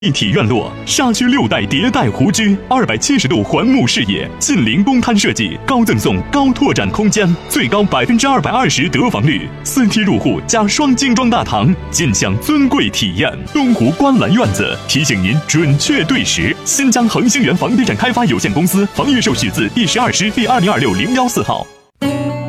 一体院落，沙区6代迭代湖居，270度环幕视野，近邻公摊设计，高赠送高拓展空间，最高220%得房率，4梯入户加双精装大堂，尽享尊贵体验。东湖观澜院子提醒您准确对时。新疆恒星源房地产开发有限公司房预售许字第12师第2026-014号。